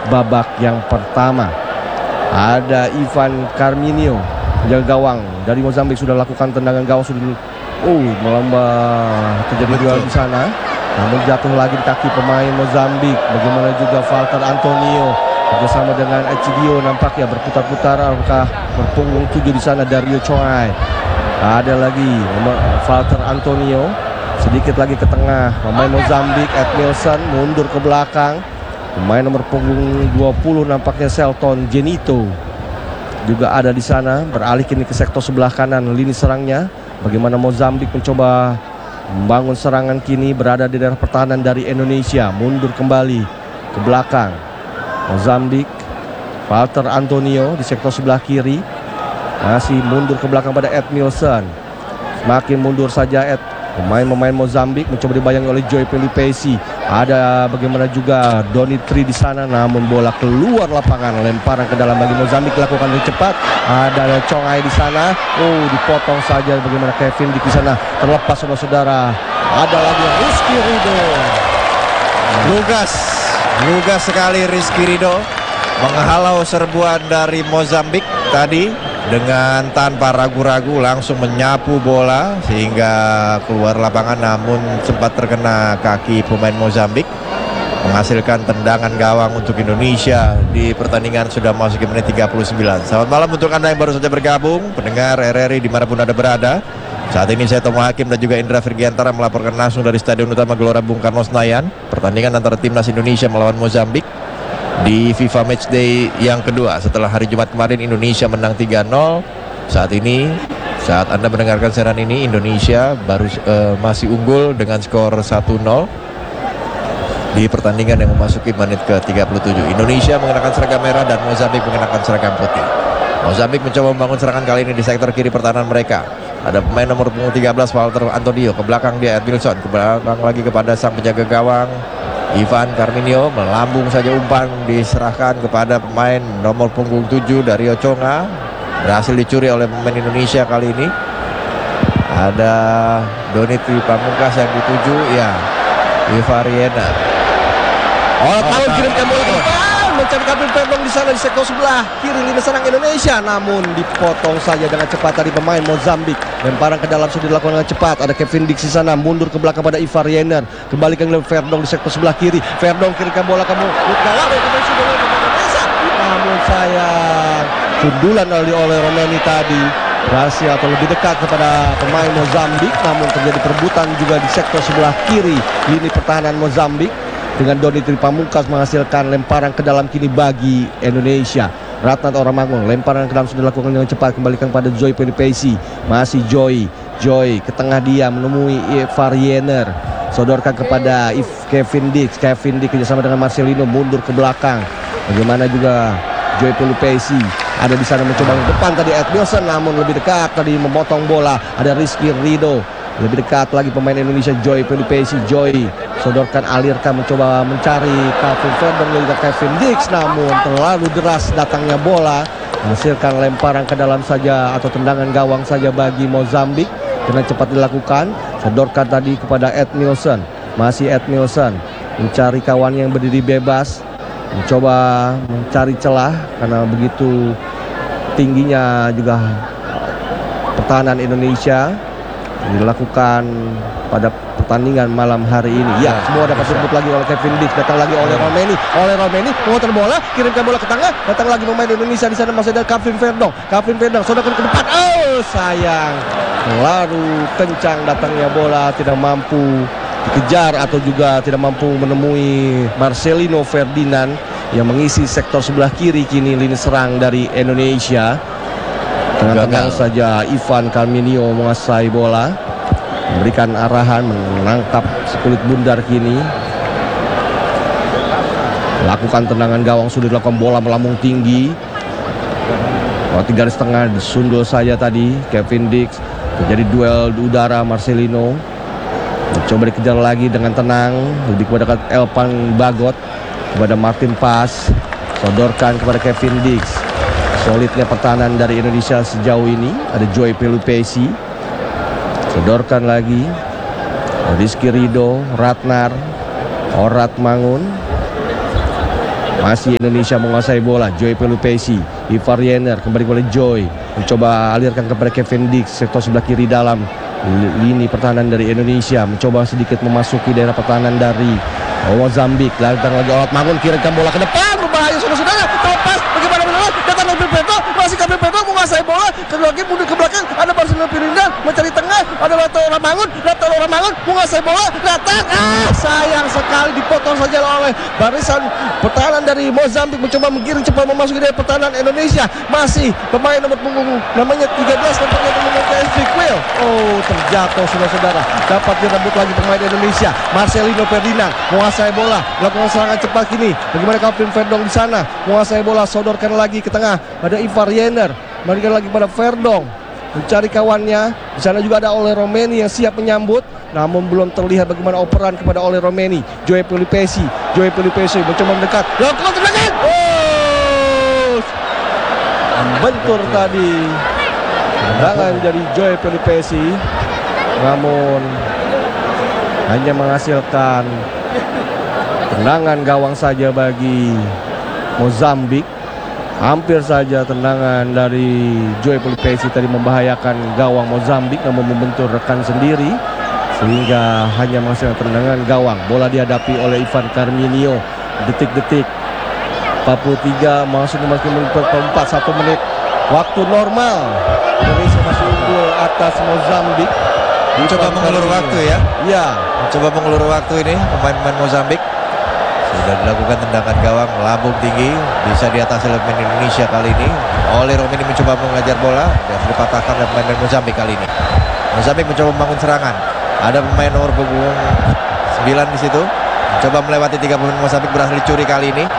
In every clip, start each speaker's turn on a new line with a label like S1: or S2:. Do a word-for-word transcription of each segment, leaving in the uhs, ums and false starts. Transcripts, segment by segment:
S1: babak yang pertama. Ada Ivan Carminio, penjaga gawang dari Mozambik, sudah lakukan tendangan gawang, sudah oh melambah, terjadi duel di sana. Namun jatuh lagi di kaki pemain Mozambik. Bagaimana juga Walter Antonio bersama dengan Echidio, nampaknya berputar-putar, apakah berpunggung tujuh di sana Dario Choi. Ada lagi Walter Antonio, sedikit lagi ke tengah pemain Mozambik. Edmilson mundur ke belakang, pemain nomor punggung dua puluh nampaknya Selton Genito juga ada di sana, beralih kini ke sektor sebelah kanan lini serangnya. Bagaimana Mozambik mencoba membangun serangan, kini berada di daerah pertahanan dari Indonesia. Mundur kembali ke belakang Mozambik. Walter Antonio di sektor sebelah kiri, masih mundur ke belakang pada Edmilson. Semakin mundur saja Ed. Pemain-pemain Mozambik mencoba dibayangi oleh Joy Pelipesi. Ada bagaimana juga Donitri di sana, namun bola keluar lapangan. Lemparan ke dalam bagi Mozambik dilakukan dengan cepat. Ada Chongai di sana. Oh, dipotong saja bagaimana Kevin di sana. Terlepas saudara-saudara. Ada lagi Rizky Ridho.
S2: Lugas, lugas sekali Rizky Ridho menghalau serbuan dari Mozambik tadi. Dengan tanpa ragu-ragu langsung menyapu bola sehingga keluar lapangan, namun sempat terkena kaki pemain Mozambik, menghasilkan tendangan gawang untuk Indonesia di pertandingan sudah memasuki menit tiga puluh sembilan. Selamat malam untuk Anda yang baru saja bergabung, pendengar R R I dimanapun Anda berada. Saat ini saya Tomo Hakim dan juga Indra Virgiantara melaporkan langsung dari Stadion Utama Gelora Bung Karno Senayan, pertandingan antara Timnas Indonesia melawan Mozambik di FIFA Matchday yang kedua setelah hari Jumat kemarin Indonesia menang tiga nol. Saat ini, saat Anda mendengarkan siaran ini, Indonesia baru uh, masih unggul dengan skor satu nol di pertandingan yang memasuki menit ke tiga puluh tujuh. Indonesia mengenakan seragam merah dan Mozambik mengenakan seragam putih. Mozambik mencoba membangun serangan kali ini di sektor kiri pertahanan mereka. Ada pemain nomor punggung tiga belas Walter Antonio, ke belakang dia Edmilson, ke belakang lagi kepada sang penjaga gawang Ivan Carminio. Melambung saja umpan diserahkan kepada pemain nomor punggung tujuh Dario Chonga. Berhasil dicuri oleh pemain Indonesia kali ini. Ada Donitri Pamungkas yang dituju, ya, Ivariena.
S1: Oh, tahu kirimkan bola ke depan, mencari Kevin Verdong di sana di sektor sebelah kiri lini serang Indonesia, namun dipotong saja dengan cepat tadi pemain Mozambik. Lemparan ke dalam sudah dilakukan dengan cepat. Ada Kevin Dix di sana, mundur ke belakang pada Ivar Yener, kembali ke Verdong di sektor sebelah kiri. Verdong kirimkan bola ke Mutgawar, namun sayang sundulan oleh oleh Romeni tadi berhasil atau lebih dekat kepada pemain Mozambik, namun terjadi perebutan juga di sektor sebelah kiri lini pertahanan Mozambik dengan Donitri Pamungkas menghasilkan lemparan ke dalam kini bagi Indonesia. Ratna Oramangun, lemparan ke dalam sudah dilakukan dengan cepat, kembalikan pada Joy Pelipesi. Masih Joy, Joy ke tengah dia menemui Ivar Yener, sodorkan kepada If Kevin Dix. Kevin Dix kerjasama dengan Marcelino mundur ke belakang. Bagaimana juga Joy Pelipesi ada di sana mencoba ke depan tadi Edmilson, namun lebih dekat tadi memotong bola. Ada Rizky Ridho, lebih dekat lagi pemain Indonesia Joy Pelipesi. Joy sodorkan, alirkan, mencoba mencari Kevin Verdong juga Kevin Dix, namun terlalu deras datangnya bola, menghasilkan lemparan ke dalam saja atau tendangan gawang saja bagi Mozambik. Dengan cepat dilakukan, sodorkan tadi kepada Edmilson. Masih Edmilson mencari kawan yang berdiri bebas, mencoba mencari celah karena begitu tingginya juga pertahanan Indonesia dilakukan pada pertandingan malam hari ini. Ya, semua dapat direbut lagi oleh Kevin Dix, datang lagi oleh Romeni, oleh Romeni memutar bola, kirimkan bola ke tengah, datang lagi pemain Indonesia di sana, masih ada Kevin Verdong. Kevin Verdong sodorkan ke depan. Oh, sayang. Terlalu kencang datangnya bola, tidak mampu dikejar atau juga tidak mampu menemui Marcelino Ferdinand yang mengisi sektor sebelah kiri kini lini serang dari Indonesia. Tengah-tengah saja Ivan Carminio menguasai bola, memberikan arahan, menangkap sekulit bundar kini. Lakukan tendangan gawang, sudah dilakukan, bola melambung tinggi. Oh, tiga garis tengah disundul saja tadi Kevin Dix. Terjadi duel di udara, Marcelino coba dikejar lagi dengan tenang, lebih kepada Elpan Bagot, kepada Martin Pas, sodorkan kepada Kevin Dix. Solidnya pertahanan dari Indonesia sejauh ini. Ada Joy Pelupesi, sodorkan lagi Rizky Ridho, Ratnar Orat Mangun, Masih Indonesia menguasai bola. Joy Pelupesi, Ivar Yener kembali oleh Joy, mencoba alirkan kepada Kevin Dix, sektor sebelah kiri dalam lini pertahanan dari Indonesia, mencoba sedikit memasuki daerah pertahanan dari Mozambik. Datang lagi Olat Mangun, kirimkan bola ke depan, berbahaya saudara-saudara. Lepas bagaimana benar? Datang lagi Pedro, masih Gabriel Pedro menguasai bola, kedua lagi mundur ke belakang. Ada Barcelona Pirinda mencari tengah, ada Lato Olat Mangun, Lato Olat Mangun menguasai bola, datang. Ah, sayang sekali dipotong saja oleh barisan pertahanan dari Mozambik, mencoba menggiring cepat memasuki daerah pertahanan Indonesia. Masih pemain nomor punggung namanya tiga belas tampaknya nomor K S G Quill. Oh, terjatuh saudara-saudara. Dapat direbut lagi pemain Indonesia. Marcelino Ferdinand menguasai bola, melakukan serangan cepat kini. Bagaimana Calvin Verdong di sana menguasai bola, sodorkan lagi ke tengah. Ada Ivar Yener, berikan lagi pada Verdong, mencari kawannya. Di sana juga ada Ole Romeni yang siap menyambut, namun belum terlihat bagaimana operan kepada Ole Romeni. Joy Pelupesi, Joy Pelupesi mencoba mendekat, lakukan tendangan. Oh, bentur tadi tendangan dari Joy Pelupesi, namun hanya menghasilkan tendangan gawang saja bagi Mozambik. Hampir saja tendangan dari Joy Pelupesi tadi membahayakan gawang Mozambik, namun membentur rekan sendiri sehingga hanya menghasilkan tendangan gawang. Bola dihadapi oleh Ivan Carminio. Detik-detik empat puluh tiga masuk memasuki menit keempat, satu menit waktu normal. Indonesia masih unggul atas Mozambik.
S2: Coba mengulur waktu ya.
S1: Ya,
S2: Coba mengulur waktu ini pemain-pemain Mozambik. Sudah dilakukan tendangan gawang melambung tinggi, bisa diatasi oleh pemain Indonesia kali ini. Ole Romeni mencoba mengajar bola dan dipatahkan oleh pemain Mozambik kali ini. Mozambik mencoba membangun serangan. Ada pemain nomor punggung sembilan di situ. Mencoba melewati tiga pemain Mozambik, berhasil dicuri kali ini.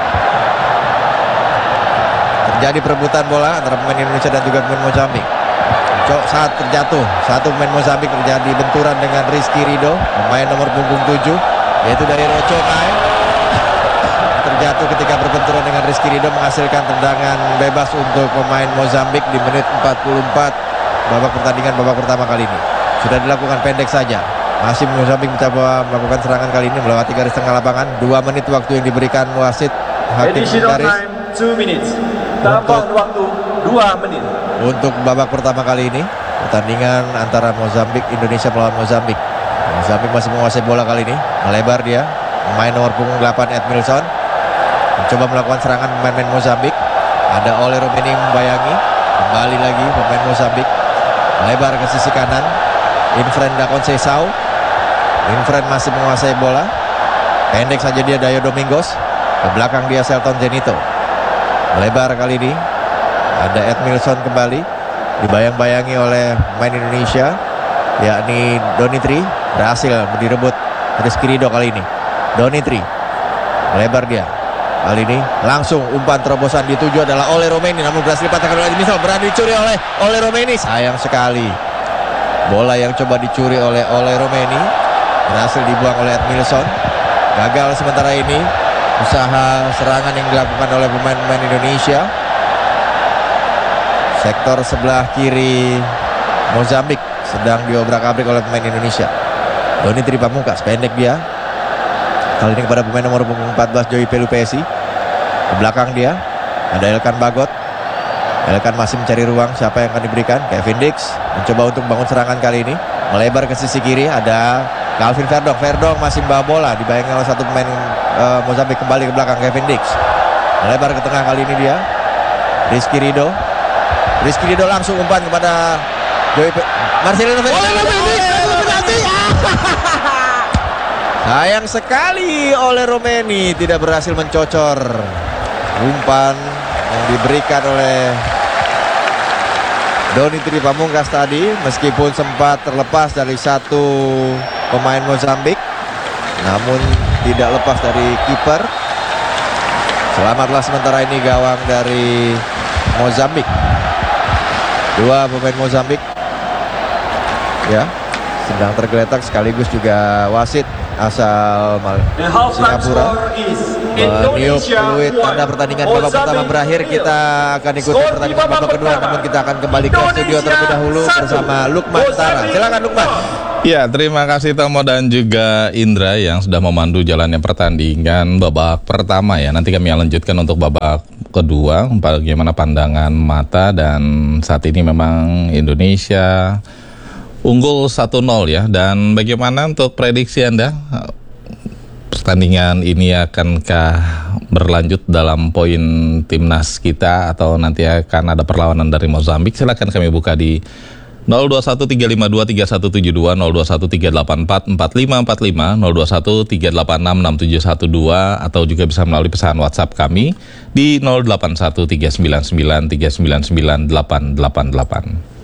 S2: Terjadi perebutan bola antara pemain Indonesia dan juga pemain Mozambik. Cok saat terjatuh, satu pemain Mozambik terjadi benturan dengan Rizky Rido, pemain nomor punggung tujuh, yaitu dari Roconai. Terjatuh ketika berbenturan dengan Rizky Rido, menghasilkan tendangan bebas untuk pemain Mozambik di menit empat puluh empat babak pertandingan babak pertama kali ini. Sudah dilakukan pendek saja. Masih Mozambik mencoba melakukan serangan kali ini melewati garis tengah lapangan. Dua menit waktu yang diberikan wasit hakim garis.
S3: two minutes. Tambahan waktu dua menit.
S2: Untuk babak pertama kali ini, pertandingan antara Mozambik Indonesia melawan Mozambik. Mozambik masih menguasai bola kali ini, melebar dia. Pemain nomor punggung delapan Edmilson mencoba melakukan serangan pemain-pemain Mozambik. Ada Ole Romeni membayangi, kembali lagi pemain Mozambik melebar ke sisi kanan. Infren da Conceição. Infren masih menguasai bola. Pendek saja dia Dayo Domingos. Ke belakang dia Selton Zenito. Melebar kali ini. Ada Edmilson kembali, dibayang-bayangi oleh pemain Indonesia, yakni Donitri. Berhasil direbut Rizky Rido kali ini. Donitri melebar dia. Kali ini langsung umpan terobosan dituju adalah Ole Romeni, namun berhasil dipatahkan oleh Edmilson. Berani dicuri oleh Ole Romeni. Sayang sekali. Bola yang coba dicuri oleh Ole Romeni berhasil dibuang oleh Edmilson. Gagal sementara ini usaha serangan yang dilakukan oleh pemain-pemain Indonesia. Sektor sebelah kiri Mozambik sedang diobrak-abrik oleh pemain Indonesia. Donitri Pamungkas, pendek dia. Kali ini kepada pemain nomor punggung empat belas Joy Pelupesi. Ke belakang dia ada Elkan Bagot. Elkan masih mencari ruang, siapa yang akan diberikan? Kevin Dix mencoba untuk membangun serangan kali ini. Melebar ke sisi kiri ada Calvin Verdong. Verdong masih membawa bola, dibayangkan oleh satu pemain uh, Mozambik. Kembali ke belakang Kevin Dix. Melebar ke tengah kali ini dia Rizky Rido. Rizky Rido langsung umpan kepada Joy Pe Marcelino Ferdinand. Sayang sekali Ole Romeni tidak berhasil mencocor umpan yang diberikan oleh Donitri Pamungkas tadi, meskipun sempat terlepas dari satu pemain Mozambik, namun tidak lepas dari kiper. Selamatlah sementara ini gawang dari Mozambik. Dua pemain Mozambik ya sedang tergeletak, sekaligus juga wasit asal
S3: The halftime
S2: Singapura.
S3: score is
S2: meniup peluit tanda pertandingan babak pertama berakhir. Kita akan ikuti pertandingan babak kedua, namun kita akan kembali ke studio terlebih dahulu bersama Lukman Tara. Silakan Lukman.
S4: Ya, terima kasih Tomo dan juga Indra yang sudah memandu jalannya pertandingan babak pertama ya. Nanti kami lanjutkan untuk babak kedua, bagaimana pandangan mata, dan saat ini memang Indonesia unggul satu nol ya. Dan bagaimana untuk prediksi Anda? Pertandingan ini akankah berlanjut dalam poin timnas kita atau nanti akan ada perlawanan dari Mozambik? Silakan kami buka di nol dua satu tiga lima dua tiga satu tujuh dua, nol dua satu tiga delapan empat empat lima empat lima, nol dua satu tiga delapan enam enam tujuh satu dua, atau juga bisa melalui pesan WhatsApp kami di nol delapan satu tiga sembilan sembilan tiga sembilan sembilan delapan delapan delapan.